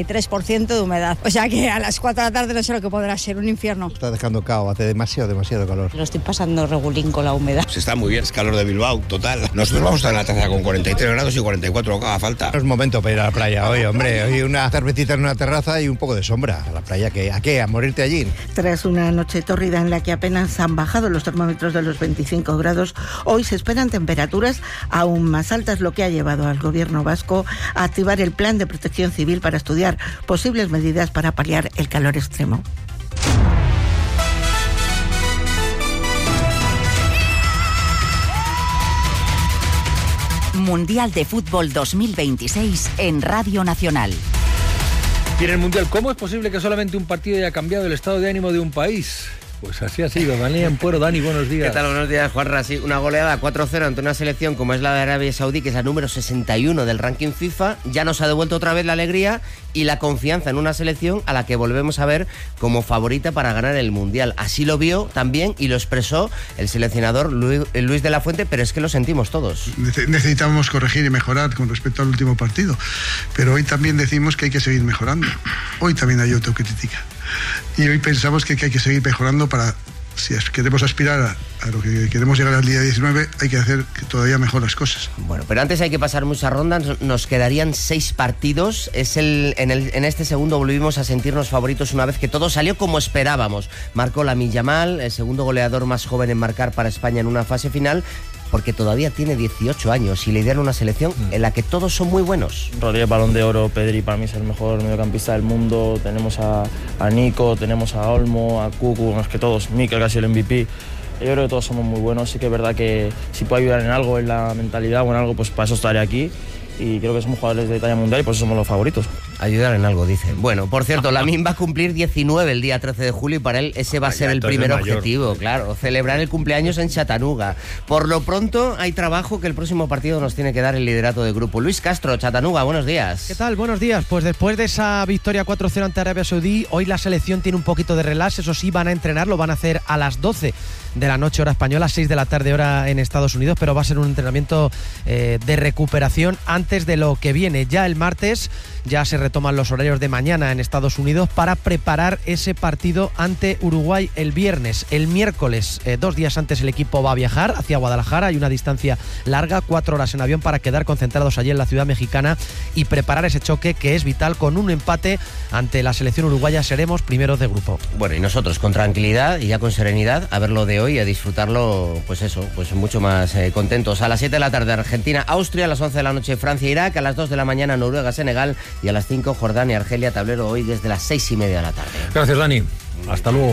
63% de humedad, o sea que a las 4 de la tarde no sé lo que podrá ser, un infierno. Está dejando cao, hace demasiado calor. Lo estoy pasando regulín con la humedad. Se está muy bien, es calor de Bilbao, total. Nosotros vamos a estar en la terraza con 43 grados y 44 lo que haga falta. No es momento para ir a la playa hoy, hombre. Hoy una cervecita en una terraza y un poco de sombra. ¿A la playa ¿a qué? ¿A morirte allí? Tras una noche tórrida en la que apenas han bajado los termómetros de los 25 grados, hoy se esperan temperaturas aún más altas, lo que ha llevado al Gobierno vasco a activar el Plan de Protección Civil para estudiar posibles medidas para paliar el calor extremo. Mundial de Fútbol 2026 en Radio Nacional. Y en el Mundial, ¿cómo es posible que solamente un partido haya cambiado el estado de ánimo de un país? Pues así ha sido. Dani Ampuero. Dani, buenos días. ¿Qué tal? Buenos días, Juanra. Sí, una goleada 4-0 ante una selección como es la de Arabia Saudí, que es la número 61 del ranking FIFA. Ya nos ha devuelto otra vez la alegría y la confianza en una selección a la que volvemos a ver como favorita para ganar el Mundial. Así lo vio también y lo expresó el seleccionador Luis de la Fuente, pero es que lo sentimos todos. Necesitamos corregir y mejorar con respecto al último partido, pero hoy también decimos que hay que seguir mejorando. Hoy también hay autocrítica. Y hoy pensamos que hay que seguir mejorando para, si queremos aspirar a lo que queremos llegar al día 19, hay que hacer todavía mejor las cosas. Bueno, pero antes hay que pasar muchas rondas, nos quedarían 6 partidos. En este segundo volvimos a sentirnos favoritos una vez que todo salió como esperábamos. Marcó Lamine Yamal, el segundo goleador más joven en marcar para España en una fase final, porque todavía tiene 18 años y lideran una selección en la que todos son muy buenos. Rodríguez, Balón de Oro, Pedri para mí es el mejor mediocampista del mundo, tenemos a Nico, tenemos a Olmo, a Cucu, es que todos, Mikel casi el MVP. Yo creo que todos somos muy buenos, sí que es verdad que si puedo ayudar en algo, en la mentalidad o en algo, pues para eso estaré aquí. Y creo que somos jugadores de talla mundial y por eso somos los favoritos. Ayudar en algo, dicen. Bueno, por cierto, Lamine va a cumplir 19 el día 13 de julio y para él ese va a ser el primer objetivo, claro, celebrar el cumpleaños en Chattanooga. Por lo pronto hay trabajo que el próximo partido nos tiene que dar el liderato de grupo. Luis Castro, Chattanooga, buenos días. ¿Qué tal? Buenos días. Pues después de esa victoria 4-0 ante Arabia Saudí, hoy la selección tiene un poquito de relax, eso sí, van a entrenar, lo van a hacer a las 12 de la noche hora española, 6 de la tarde hora en Estados Unidos, pero va a ser un entrenamiento de recuperación antes de lo que viene. Ya el martes ya se retoman los horarios de mañana en Estados Unidos para preparar ese partido ante Uruguay el viernes. El miércoles, 2 días antes, el equipo va a viajar hacia Guadalajara. Hay una distancia larga, 4 horas en avión, para quedar concentrados allí en la ciudad mexicana y preparar ese choque que es vital. Con un empate ante la selección uruguaya seremos primeros de grupo. Bueno, y nosotros con tranquilidad y ya con serenidad a verlo de hoy, a disfrutarlo, pues eso, pues mucho más contentos. A las 7 de la tarde Argentina, Austria, a las 11 de la noche Francia, Irak, a las 2 de la mañana Noruega, Senegal y a las 5 Jordania, Argelia, tablero hoy desde las 6:30 de la tarde. Gracias, Dani. Hasta luego.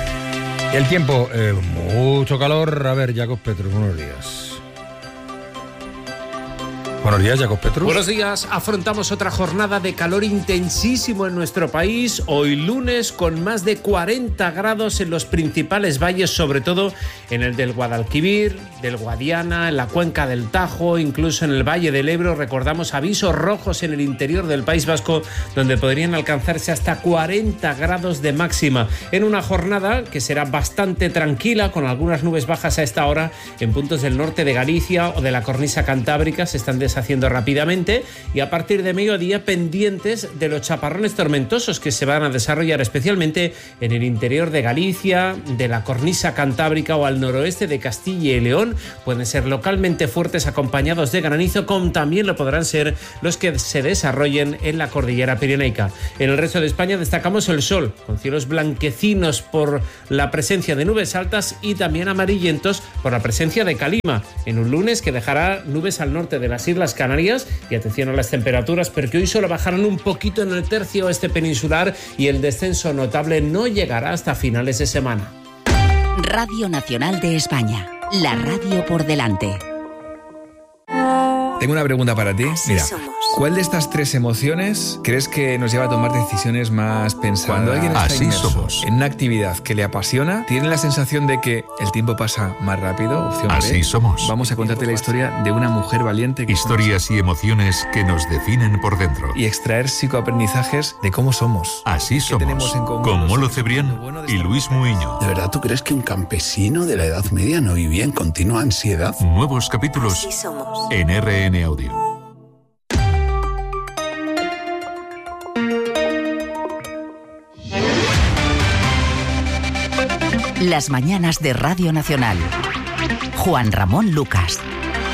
El tiempo, mucho calor. A ver, Jacob Petros, buenos días. Buenos días, Jacob Petrus. Buenos días. Afrontamos otra jornada de calor intensísimo en nuestro país. Hoy lunes con más de 40 grados en los principales valles, sobre todo en el del Guadalquivir, del Guadiana, en la cuenca del Tajo, incluso en el Valle del Ebro. Recordamos avisos rojos en el interior del País Vasco, donde podrían alcanzarse hasta 40 grados de máxima. En una jornada que será bastante tranquila, con algunas nubes bajas a esta hora en puntos del norte de Galicia o de la cornisa cantábrica. Se están deshaciendo rápidamente y a partir de mediodía pendientes de los chaparrones tormentosos que se van a desarrollar especialmente en el interior de Galicia, de la cornisa cantábrica o al noroeste de Castilla y León. Pueden ser localmente fuertes acompañados de granizo, como también lo podrán ser los que se desarrollen en la cordillera pirenaica. En el resto de España destacamos el sol, con cielos blanquecinos por la presencia de nubes altas y también amarillentos por la presencia de calima, en un lunes que dejará nubes al norte de las Islas Canarias. Y atención a las temperaturas, porque hoy solo bajarán un poquito en el tercio oeste peninsular y el descenso notable no llegará hasta finales de semana. Radio Nacional de España, la radio por delante. Tengo una pregunta para ti. Mira, ¿cuál de estas tres emociones crees que nos lleva a tomar decisiones más pensadas? Cuando alguien está inmerso en una actividad que le apasiona, ¿tiene la sensación de que el tiempo pasa más rápido? Opción Así B. somos. Vamos a contarte la historia de una mujer valiente. Historias y emociones que nos definen por dentro. Y extraer psicoaprendizajes de cómo somos. Así somos. Con Molo Cebrián y Luis Muiño. ¿De verdad tú crees que un campesino de la Edad Media no vivía en continua ansiedad? Nuevos capítulos en RN Audio. Las mañanas de Radio Nacional. Juan Ramón Lucas.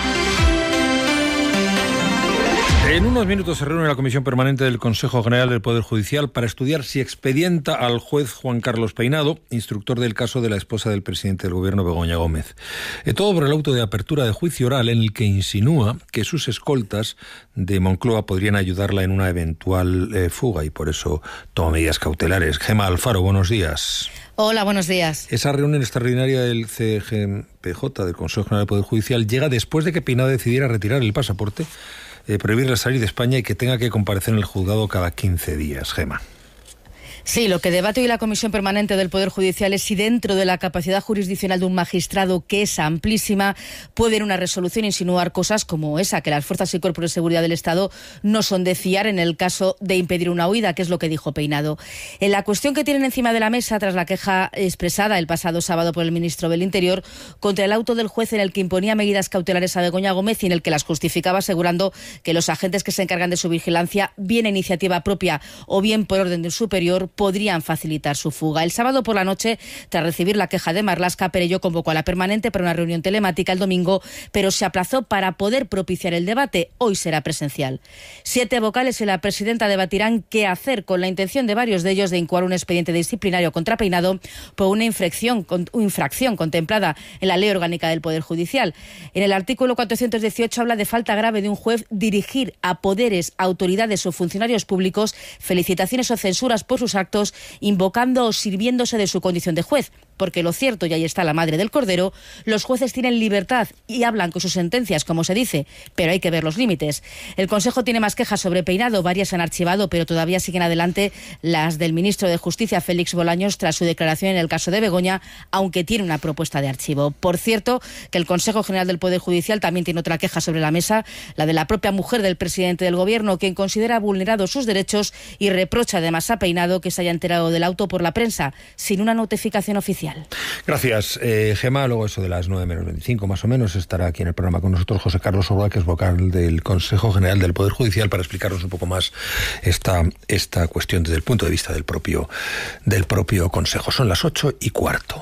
En unos minutos se reúne la Comisión Permanente del Consejo General del Poder Judicial para estudiar si expedienta al juez Juan Carlos Peinado, instructor del caso de la esposa del presidente del Gobierno, Begoña Gómez. Todo por el auto de apertura de juicio oral en el que insinúa que sus escoltas de Moncloa podrían ayudarla en una eventual fuga y por eso toma medidas cautelares. Gemma Alfaro, buenos días. Hola, buenos días. Esa reunión extraordinaria del CGPJ, del Consejo General del Poder Judicial, llega después de que Peinado decidiera retirar el pasaporte, prohibirle salir de España y que tenga que comparecer en el juzgado cada 15 días. Gemma. Sí, lo que debate hoy la Comisión Permanente del Poder Judicial es si dentro de la capacidad jurisdiccional de un magistrado, que es amplísima, puede en una resolución insinuar cosas como esa, que las fuerzas y cuerpos de seguridad del Estado no son de fiar en el caso de impedir una huida, que es lo que dijo Peinado. En la cuestión que tienen encima de la mesa, tras la queja expresada el pasado sábado por el ministro del Interior contra el auto del juez en el que imponía medidas cautelares a Begoña Gómez y en el que las justificaba asegurando que los agentes que se encargan de su vigilancia, bien a iniciativa propia o bien por orden del superior, podrían facilitar su fuga. El sábado por la noche, tras recibir la queja de Marlaska, Perelló convocó a la permanente para una reunión telemática el domingo, pero se aplazó para poder propiciar el debate. Hoy será presencial. 7 vocales y la presidenta debatirán qué hacer, con la intención de varios de ellos de incoar un expediente disciplinario contra Peinado por una infracción contemplada en la Ley Orgánica del Poder Judicial. En el artículo 418 habla de falta grave de un juez dirigir a poderes, autoridades o funcionarios públicos felicitaciones o censuras por sus actos, invocando o sirviéndose de su condición de juez. Porque lo cierto, y ahí está la madre del cordero, los jueces tienen libertad y hablan con sus sentencias, como se dice, pero hay que ver los límites. El Consejo tiene más quejas sobre Peinado, varias han archivado, pero todavía siguen adelante las del ministro de Justicia, Félix Bolaños, tras su declaración en el caso de Begoña, aunque tiene una propuesta de archivo. Por cierto, que el Consejo General del Poder Judicial también tiene otra queja sobre la mesa, la de la propia mujer del presidente del Gobierno, quien considera vulnerados sus derechos y reprocha además a Peinado que se haya enterado del auto por la prensa, sin una notificación oficial. Gracias, Gemma. Luego eso de las 9 menos 25 más o menos estará aquí en el programa con nosotros José Carlos Orba, que es vocal del Consejo General del Poder Judicial, para explicarnos un poco más esta cuestión desde el punto de vista del propio Consejo. Son las 8:15.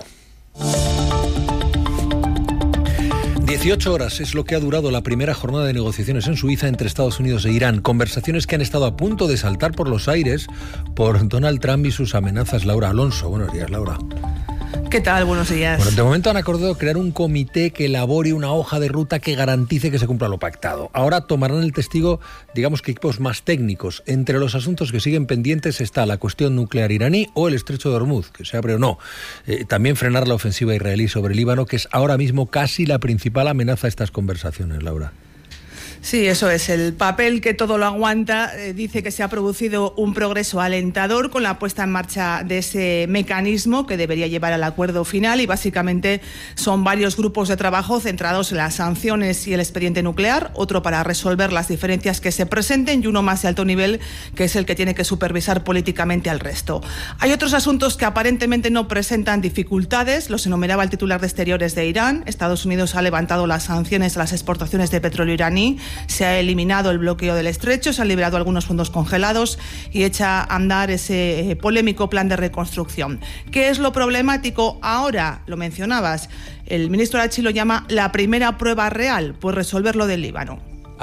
18 horas es lo que ha durado la primera jornada de negociaciones en Suiza entre Estados Unidos e Irán. Conversaciones que han estado a punto de saltar por los aires por Donald Trump y sus amenazas. Laura Alonso. Buenos días, Laura. ¿Qué tal? Buenos días. Bueno, de momento han acordado crear un comité que elabore una hoja de ruta que garantice que se cumpla lo pactado. Ahora tomarán el testigo, digamos que equipos más técnicos. Entre los asuntos que siguen pendientes está la cuestión nuclear iraní o el estrecho de Hormuz, que se abre o no. También frenar la ofensiva israelí sobre el Líbano, que es ahora mismo casi la principal amenaza a estas conversaciones, Laura. Sí, eso es. El papel que todo lo aguanta dice que se ha producido un progreso alentador con la puesta en marcha de ese mecanismo que debería llevar al acuerdo final, y básicamente son varios grupos de trabajo centrados en las sanciones y el expediente nuclear, otro para resolver las diferencias que se presenten y uno más de alto nivel, que es el que tiene que supervisar políticamente al resto. Hay otros asuntos que aparentemente no presentan dificultades, los enumeraba el titular de Exteriores de Irán. Estados Unidos ha levantado las sanciones a las exportaciones de petróleo iraní, se ha eliminado el bloqueo del estrecho, se han liberado algunos fondos congelados y echa a andar ese polémico plan de reconstrucción. ¿Qué es lo problemático ahora? Lo mencionabas. El ministro Arachi lo llama la primera prueba real, pues resolver lo del Líbano.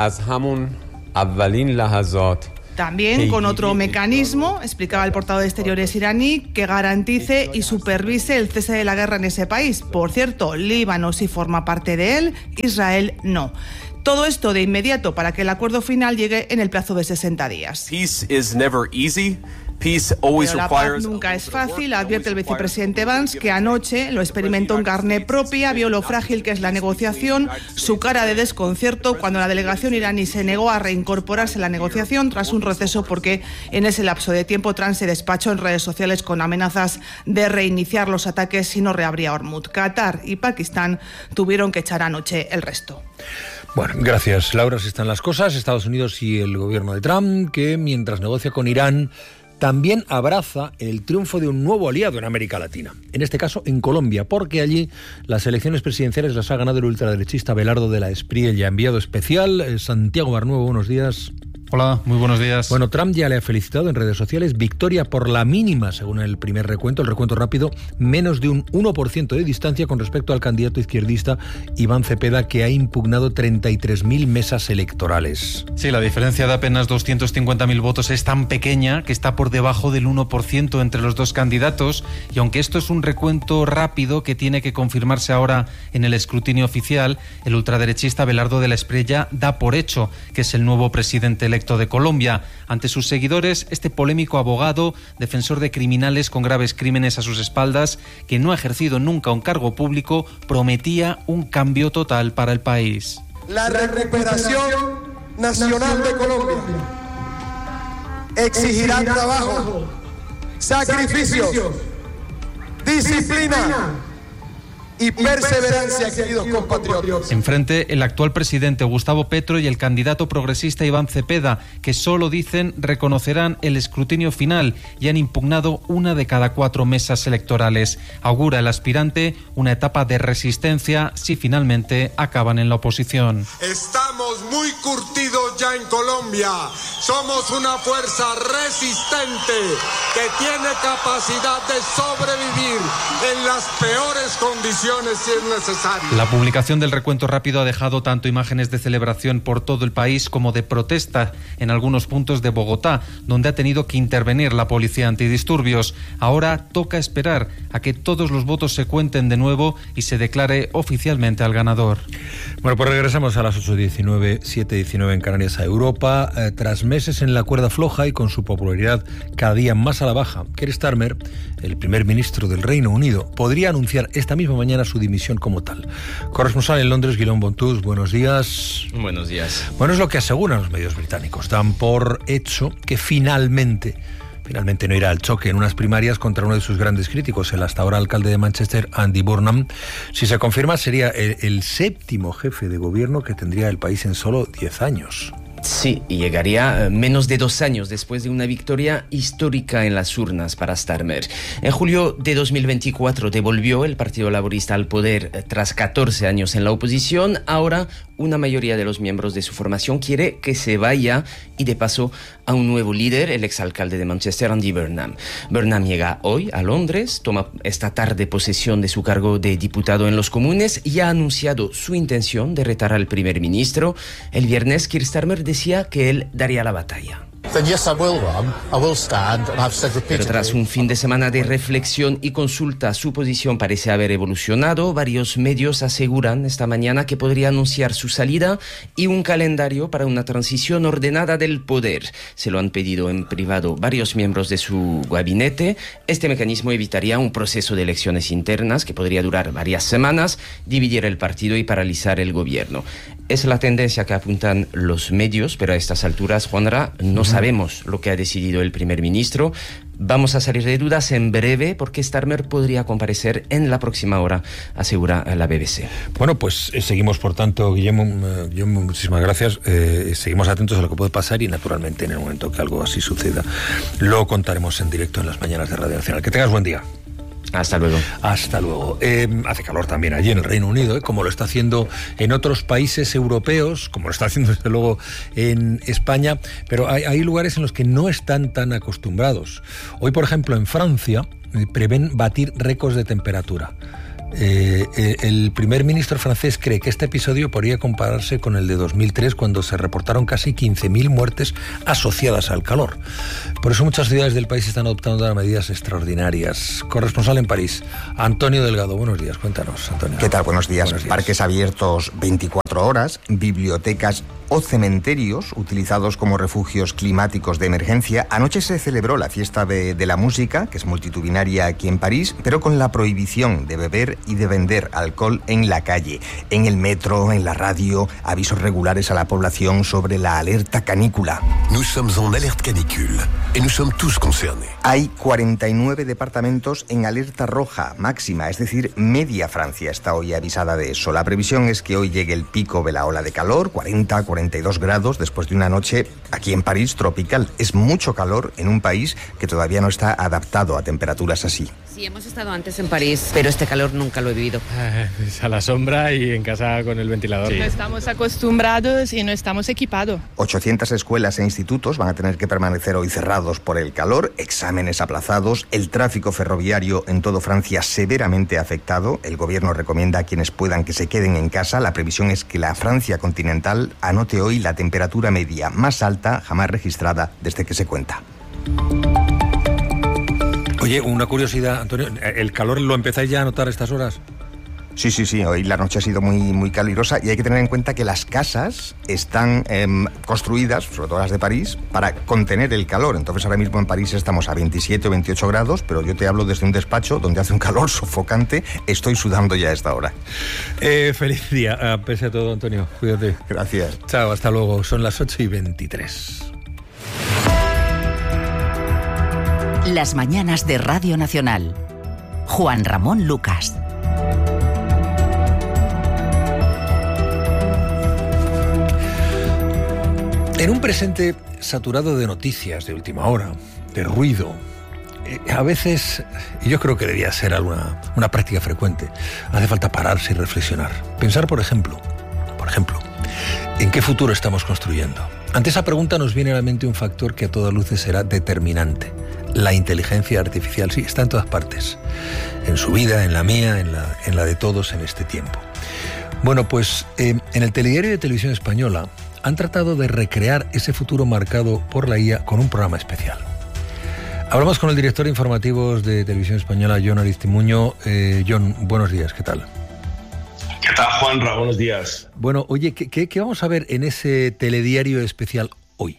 También con otro mecanismo, explicaba el portavoz de Exteriores iraní, que garantice y supervise el cese de la guerra en ese país. Por cierto, Líbano sí forma parte de él, Israel no. Todo esto de inmediato para que el acuerdo final llegue en el plazo de 60 días. Pero la paz nunca es fácil, advierte el vicepresidente Vance, que anoche lo experimentó en carne propia, vio lo frágil que es la negociación, su cara de desconcierto cuando la delegación iraní se negó a reincorporarse a la negociación tras un receso, porque en ese lapso de tiempo Trump se despachó en redes sociales con amenazas de reiniciar los ataques si no reabría Hormuz. Qatar y Pakistán tuvieron que echar anoche el resto. Bueno, gracias, Laura. Así están las cosas. Estados Unidos y el gobierno de Trump, que mientras negocia con Irán, también abraza el triunfo de un nuevo aliado en América Latina. En este caso, en Colombia, porque allí las elecciones presidenciales las ha ganado el ultraderechista Abelardo de la Espriella. Enviado especial, Santiago Barnuevo, buenos días. Hola, muy buenos días. Bueno, Trump ya le ha felicitado en redes sociales. Victoria por la mínima, según el primer recuento, el recuento rápido, menos de un 1% de distancia con respecto al candidato izquierdista Iván Cepeda, que ha impugnado 33.000 mesas electorales. Sí, la diferencia de apenas 250.000 votos es tan pequeña que está por debajo del 1% entre los dos candidatos, y aunque esto es un recuento rápido que tiene que confirmarse ahora en el escrutinio oficial, el ultraderechista Abelardo de la Espriella da por hecho que es el nuevo presidente electo de Colombia. Ante sus seguidores, este polémico abogado, defensor de criminales con graves crímenes a sus espaldas, que no ha ejercido nunca un cargo público, prometía un cambio total para el país. La recuperación nacional de Colombia exigirá trabajo, sacrificios, disciplina y perseverancia, queridos compatriotas. Enfrente, el actual presidente Gustavo Petro y el candidato progresista Iván Cepeda, que solo dicen reconocerán el escrutinio final y han impugnado una de cada 4 mesas electorales. Augura el aspirante una etapa de resistencia si finalmente acaban en la oposición. Estamos muy curtidos ya en Colombia. Somos una fuerza resistente que tiene capacidad de sobrevivir en las peores condiciones si es necesario. La publicación del recuento rápido ha dejado tanto imágenes de celebración por todo el país como de protesta en algunos puntos de Bogotá, donde ha tenido que intervenir la policía antidisturbios. Ahora toca esperar a que todos los votos se cuenten de nuevo y se declare oficialmente al ganador. Bueno, pues regresamos a las 8:19, 7:19 en Canarias, a Europa. Tras meses en la cuerda floja y con su popularidad cada día más a la baja, Keir Starmer, el primer ministro del Reino Unido, podría anunciar esta misma mañana su dimisión como tal. Corresponsal en Londres, Guillaume Bontus, buenos días. Buenos días. Bueno, es lo que aseguran los medios británicos. Dan por hecho que finalmente no irá al choque en unas primarias contra uno de sus grandes críticos, el hasta ahora alcalde de Manchester, Andy Burnham. Si se confirma, sería el séptimo jefe de gobierno que tendría el país en solo 10 años. Sí, y llegaría menos de 2 años después de una victoria histórica en las urnas para Starmer. En julio de 2024 devolvió el Partido Laborista al poder tras 14 años en la oposición. Ahora una mayoría de los miembros de su formación quiere que se vaya y de paso a un nuevo líder, el exalcalde de Manchester, Andy Burnham. Burnham llega hoy a Londres, toma esta tarde posesión de su cargo de diputado en los Comunes y ha anunciado su intención de retar al primer ministro. El viernes, Keir Starmer decía que él daría la batalla. Pero tras un fin de semana de reflexión y consulta, su posición parece haber evolucionado. Varios medios aseguran esta mañana que podría anunciar su salida y un calendario para una transición ordenada del poder. Se lo han pedido en privado varios miembros de su gabinete. Este mecanismo evitaría un proceso de elecciones internas que podría durar varias semanas, dividir el partido y paralizar el gobierno. Es la tendencia que apuntan los medios, pero a estas alturas, Juanra, no sabemos lo que ha decidido el primer ministro. Vamos a salir de dudas en breve porque Starmer podría comparecer en la próxima hora, asegura la BBC. Bueno, pues seguimos, por tanto, Guillermo, muchísimas gracias. Seguimos atentos a lo que puede pasar y, naturalmente, en el momento que algo así suceda, lo contaremos en directo en las mañanas de Radio Nacional. Que tengas buen día. Hasta luego. Hasta luego. Hace calor también allí en el Reino Unido, como lo está haciendo en otros países europeos, como lo está haciendo desde luego en España, pero hay lugares en los que no están tan acostumbrados. Hoy, por ejemplo, en Francia prevén batir récords de temperatura. El primer ministro francés cree que este episodio podría compararse con el de 2003, cuando se reportaron casi 15.000 muertes asociadas al calor. Por eso muchas ciudades del país están adoptando medidas extraordinarias. Corresponsal en París, Antonio Delgado. Buenos días, cuéntanos, Antonio. ¿Qué tal? Buenos días. Buenos días. Parques abiertos 24 horas, bibliotecas o cementerios utilizados como refugios climáticos de emergencia. Anoche se celebró la fiesta de la música, que es multitudinaria aquí en París, pero con la prohibición de beber y de vender alcohol en la calle, en el metro, en la radio, avisos regulares a la población sobre la alerta canícula. Nous sommes en alerte canicule et nous sommes tous concernés. Hay 49 departamentos en alerta roja máxima, es decir, media Francia está hoy avisada de eso. La previsión es que hoy llegue el pico de la ola de calor, 42 grados, después de una noche aquí en París tropical. Es mucho calor en un país que todavía no está adaptado a temperaturas así. Sí, hemos estado antes en París, pero este calor nunca lo he vivido. A la sombra y en casa con el ventilador. Sí. No estamos acostumbrados y no estamos equipados. 800 escuelas e institutos van a tener que permanecer hoy cerrados por el calor, exámenes aplazados, el tráfico ferroviario en todo Francia severamente afectado. El gobierno recomienda a quienes puedan que se queden en casa. La previsión es que la Francia continental anote hoy la temperatura media más alta jamás registrada desde que se cuenta. Oye, una curiosidad, Antonio, ¿el calor lo empezáis ya a notar a estas horas? Sí, hoy la noche ha sido muy calurosa y hay que tener en cuenta que las casas están construidas, sobre todo las de París, para contener el calor. Entonces ahora mismo en París estamos a 27 o 28 grados, pero yo te hablo desde un despacho donde hace un calor sofocante. Estoy sudando ya a esta hora. Feliz día, pese a todo, Antonio. Cuídate. Gracias. Chao, hasta luego. Son las 8:23. Las mañanas de Radio Nacional. Juan Ramón Lucas. En un presente saturado de noticias de última hora, de ruido, a veces, y yo creo que debía ser una práctica frecuente, hace falta pararse y reflexionar. Pensar, por ejemplo, ¿en qué futuro estamos construyendo? Ante esa pregunta nos viene a la mente un factor que a todas luces será determinante. La inteligencia artificial, sí, está en todas partes. En su vida, en la mía, en la de todos en este tiempo. Bueno, pues en el telediario de Televisión Española han tratado de recrear ese futuro marcado por la IA con un programa especial. Hablamos con el director de informativos de Televisión Española, Jon Aristimuño. Jon, buenos días, ¿qué tal? ¿Qué tal, Juanra? Buenos días. Bueno, oye, ¿qué vamos a ver en ese telediario especial hoy?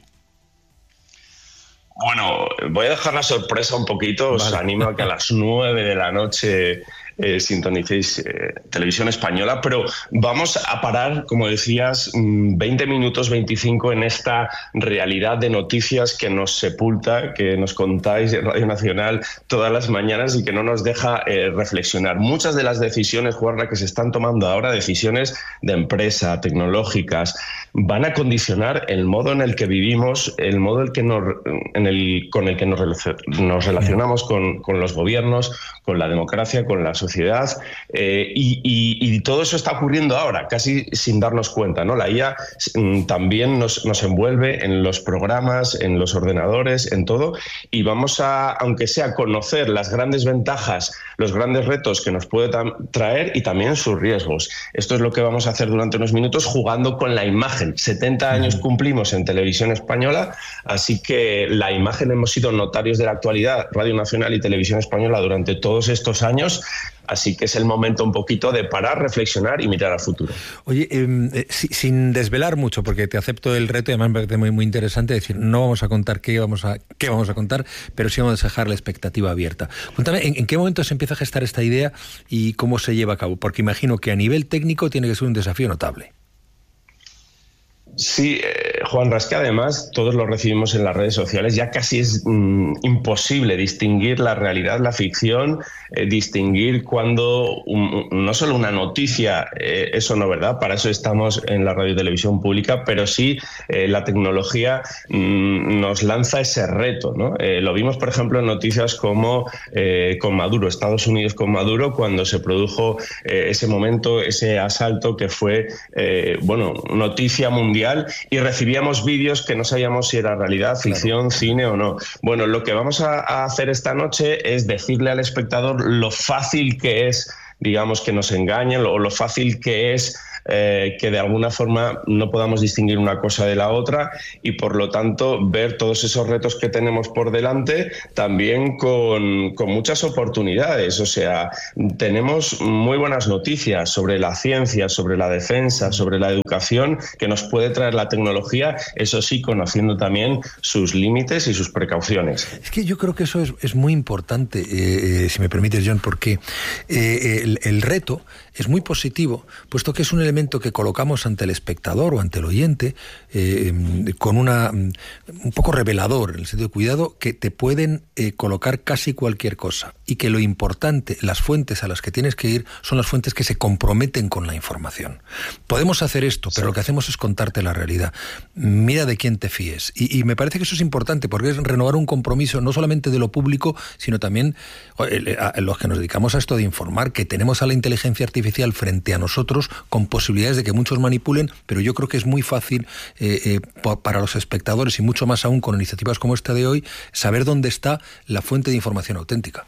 Bueno, voy a dejar la sorpresa un poquito. Os animo a que a las 9 de la noche sintonicéis Televisión Española, pero vamos a parar, como decías, 20 minutos, 25 en esta realidad de noticias que nos sepulta, que nos contáis en Radio Nacional todas las mañanas y que no nos deja reflexionar. Muchas de las decisiones, Juanra, que se están tomando ahora, decisiones de empresa, tecnológicas, van a condicionar el modo en el que vivimos, el modo con el que nos relacionamos con los gobiernos, con la democracia, con la sociedad, y todo eso está ocurriendo ahora, casi sin darnos cuenta, ¿no? La IA también nos envuelve en los programas, en los ordenadores, en todo, y vamos a, aunque sea, conocer las grandes ventajas, los grandes retos que nos puede traer y también sus riesgos. Esto es lo que vamos a hacer durante unos minutos, jugando con la imagen. 70 años cumplimos en Televisión Española, así que la imagen hemos sido notarios de la actualidad, Radio Nacional y Televisión Española, durante todos estos años. Así que es el momento un poquito de parar, reflexionar y mirar al futuro. Oye, sin desvelar mucho, porque te acepto el reto y además me parece muy interesante, decir, no vamos a contar qué vamos a contar, pero sí vamos a dejar la expectativa abierta. Cuéntame, ¿en qué momento se empieza a gestar esta idea y cómo se lleva a cabo? Porque imagino que a nivel técnico tiene que ser un desafío notable. Sí, Juan, es que además todos lo recibimos en las redes sociales, ya casi es imposible distinguir la realidad, la ficción, distinguir cuando no solo una noticia, eso no, ¿verdad? Para eso estamos en la radio y televisión pública, pero sí la tecnología nos lanza ese reto, ¿no? Lo vimos, por ejemplo, en noticias como con Maduro, Estados Unidos con Maduro, cuando se produjo ese momento, ese asalto que fue, noticia mundial, y recibíamos vídeos que no sabíamos si era realidad, ficción, cine o no. Bueno, lo que vamos a hacer esta noche es decirle al espectador lo fácil que es, digamos, que nos engañen, o lo fácil que es que de alguna forma no podamos distinguir una cosa de la otra, y por lo tanto ver todos esos retos que tenemos por delante también con muchas oportunidades. O sea, tenemos muy buenas noticias sobre la ciencia, sobre la defensa, sobre la educación que nos puede traer la tecnología, eso sí, conociendo también sus límites y sus precauciones. Es que yo creo que eso es muy importante, si me permites, John, porque el reto es muy positivo, puesto que es un elemento que colocamos ante el espectador o ante el oyente con un poco revelador, en el sentido de cuidado, que te pueden colocar casi cualquier cosa, y que lo importante, las fuentes a las que tienes que ir son las fuentes que se comprometen con la información. Podemos hacer esto, pero lo que hacemos es contarte la realidad. Mira de quién te fíes, y me parece que eso es importante, porque es renovar un compromiso no solamente de lo público, sino también a los que nos dedicamos a esto de informar, que tenemos a la inteligencia artificial frente a nosotros con posibilidades de que muchos manipulen, pero yo creo que es muy fácil para los espectadores, y mucho más aún con iniciativas como esta de hoy, saber dónde está la fuente de información auténtica.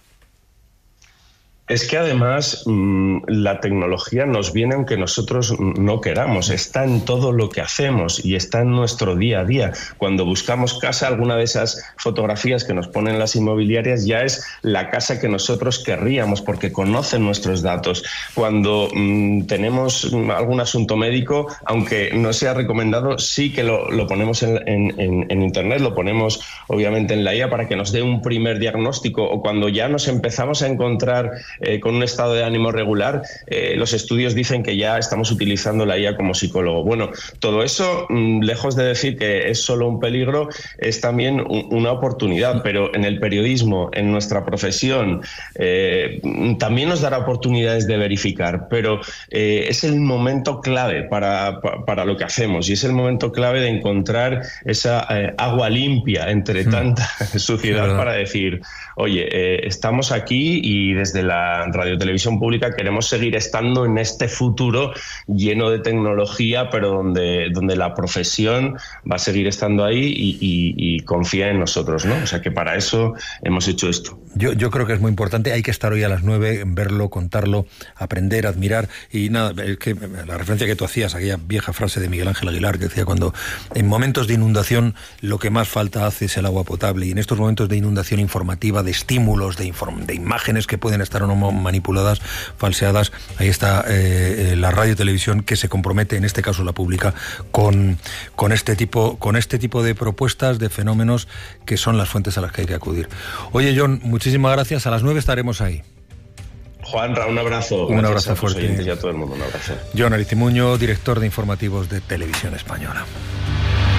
Es que además la tecnología nos viene aunque nosotros no queramos, está en todo lo que hacemos y está en nuestro día a día. Cuando buscamos casa, alguna de esas fotografías que nos ponen las inmobiliarias ya es la casa que nosotros querríamos, porque conocen nuestros datos. Cuando tenemos algún asunto médico, aunque no sea recomendado, sí que lo ponemos en Internet, lo ponemos obviamente en la IA para que nos dé un primer diagnóstico, o cuando ya nos empezamos a encontrar con un estado de ánimo regular, los estudios dicen que ya estamos utilizando la IA como psicólogo. Bueno, todo eso, lejos de decir que es solo un peligro, es también una oportunidad, pero en el periodismo, en nuestra profesión, también nos dará oportunidades de verificar, pero es el momento clave para lo que hacemos, y es el momento clave de encontrar esa agua limpia entre tanta suciedad para decir, oye, estamos aquí, y desde la radio televisión pública queremos seguir estando en este futuro lleno de tecnología, pero donde la profesión va a seguir estando ahí y confía en nosotros, ¿no? O sea que para eso hemos hecho esto. Yo creo que es muy importante, hay que estar hoy a las 9, verlo, contarlo, aprender, admirar, y nada, es que la referencia que tú hacías, aquella vieja frase de Miguel Ángel Aguilar que decía, cuando en momentos de inundación lo que más falta hace es el agua potable, y en estos momentos de inundación informativa, de estímulos, de imágenes que pueden estar o no manipuladas, falseadas, ahí está la radio y televisión que se compromete, en este caso la pública, con este tipo de propuestas, de fenómenos que son las fuentes a las que hay que acudir. Oye, John, muchísimas gracias, a las 9 estaremos ahí. Juanra, un abrazo. Un abrazo fuerte. Y a todo el mundo, un abrazo. John Aristimuño, director de informativos de Televisión Española.